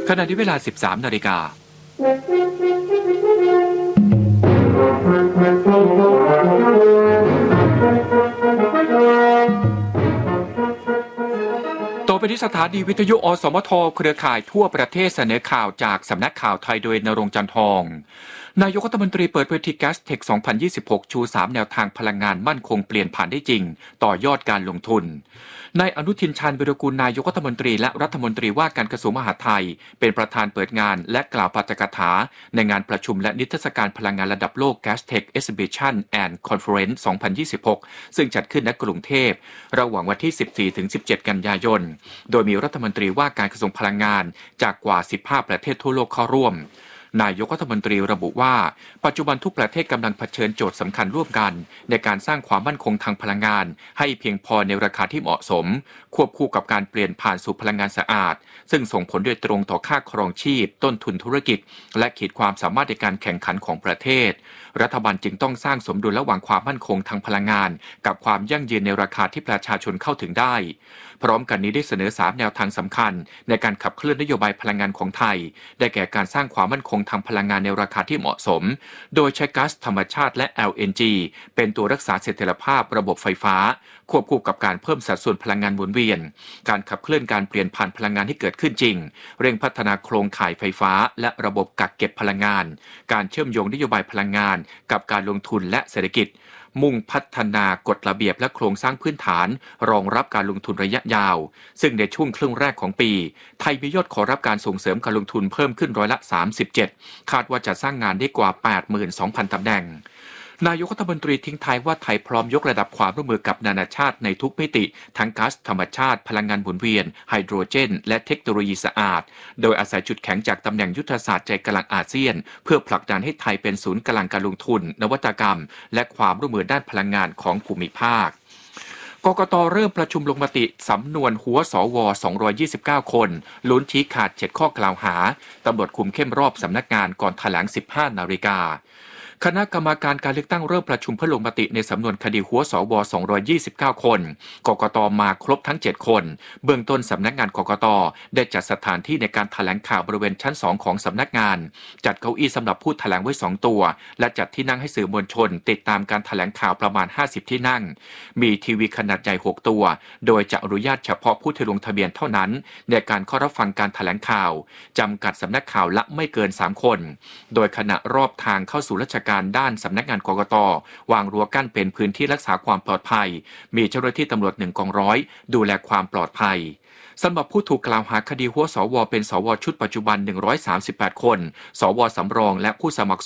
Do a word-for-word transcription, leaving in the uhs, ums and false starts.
ขณะที่เวลา สิบสาม นาฬิกาต่อไปที่สถานีวิทยุอสมทเครือข่ายทั่วประเทศเสนอข่าวจากสำนักข่าวไทยโดยณรงค์ จันทองนายกรัฐมนตรีเปิดเผยที่ Gastech สองพันยี่สิบหก ชู สาม แนวทางพลังงานมั่นคงเปลี่ยนผ่านได้จริงต่อยอดการลงทุนนายอนุทิน ชาญวิรากูลนายกรัฐมนตรีและรัฐมนตรีว่าการกระทรวงมหาดไทยเป็นประธานเปิดงานและกล่าวปาฐกถาในงานประชุมและนิทรรศการพลังงานระดับโลก Gastech Exhibition and Conference สองพันยี่สิบหก ซึ่งจัดขึ้นณกรุงเทพระหว่างวันที่ สิบสี่ถึงสิบเจ็ด กันยายนโดยมีรัฐมนตรีว่าการกระทรวงพลังงานจากกว่าสิบห้าประเทศทั่วโลกเข้าร่วมนายกรัฐมนตรีระบุว่าปัจจุบันทุกประเทศกำลังเผชิญโจทย์สำคัญร่วมกันในการสร้างความมั่นคงทางพลังงานให้เพียงพอในราคาที่เหมาะสมควบคู่กับการเปลี่ยนผ่านสู่พลังงานสะอาดซึ่งส่งผลโดยตรงต่อค่าครองชีพต้นทุนธุรกิจและขีดความสามารถในการแข่งขันของประเทศรัฐบาลจึงต้องสร้างสมดุลระหว่างความมั่นคงทางพลังงานกับความยั่งยืนในราคาที่ประชาชนเข้าถึงได้พร้อมกันนี้ได้เสนอสามแนวทางสำคัญในการขับเคลื่อนนโยบายพลังงานของไทยได้แก่การสร้างความมั่นคงทางพลังงานในราคาที่เหมาะสมโดยใช้ก๊าซธรรมชาติและ แอล เอ็น จี เป็นตัวรักษาเสถียรภาพระบบไฟฟ้าควบคู่กับการเพิ่มสัดส่วนพลังงานหมุนเวียนการขับเคลื่อนการเปลี่ยนผ่านพลังงานที่เกิดขึ้นจริงเร่งพัฒนาโครงข่ายไฟฟ้าและระบบกักเก็บพลังงานการเชื่อมโยงนโยบายพลังงานกับการลงทุนและเศรษฐกิจมุ่งพัฒนากฎระเบียบและโครงสร้างพื้นฐานรองรับการลงทุนระยะยาวซึ่งในช่วงครึ่งแรกของปีไทยมียอดขอรับการส่งเสริมการลงทุนเพิ่มขึ้นร้อยละสามสิบเจ็ดคาดว่าจะสร้างงานได้กว่า แปดหมื่นสองพัน ตำแหน่งนายกรัฐมนตรีทิ้งท้ายว่าไทยพร้อมยกระดับความร่วมมือกับนานาชาติในทุกมิติทั้งก๊าซธรรมชาติพลังงานหมุนเวียนไฮโดรเจนและเทคโนโลยีสะอาดโดยอาศัยจุดแข็งจากตำแหน่งยุทธศาสตร์ใจกลางอาเซียนเพื่อผลักดันให้ไทยเป็นศูนย์กลางการลงทุนนวัตกรรมและความร่วมมือด้านพลังงานของภูมิภาคกกต.เริ่มประชุมลงมติสำนวนหัวสวสองร้อยยี่สิบเก้าคนลุ้นชี้ขาดเจ็ดข้อกล่าวหาตำรวจคุมเข้มรอบสำนักงานก่อนแถลง สิบห้า นาฬิกาคณะกรรมการการเลือกตั้งเริ่มประชุมเพื่อลงมติในสำนวนคดีหัวสวสองร้อยยี่สิบเก้าคนกกต.มาครบทั้งเจ็ดคนเบื้องต้นสำนักงานกกต.ได้จัดสถานที่ในการแถลงข่าวบริเวณชั้นสองของสำนักงานจัดเก้าอี้สำหรับผู้แถลงไว้สองตัวและจัดที่นั่งให้สื่อมวลชนติดตามการแถลงข่าวประมาณห้าสิบที่นั่งมีทีวีขนาดใหญ่หกตัวโดยจะอนุญาตเฉพาะผู้ที่ลงทะเบียนเท่านั้นในการเข้ารับฟังการแถลงข่าวจำกัดสำนักข่าวละไม่เกินสามคนโดยขณะรอบทางเข้าสู่ราชการด้านสำนักงานกกต.วางรั้วกั้นเป็นพื้นที่รักษาความปลอดภัยมีเจ้าหน้าที่ตำรวจหนึ่งกองร้อยดูแลความปลอดภัยสำหรับผู้ถูกกล่าวหาคดีหัวสวเป็นสวชุดปัจจุบันหนึ่งร้อยสามสิบแปดคนสวสำรองและผู้สมัคร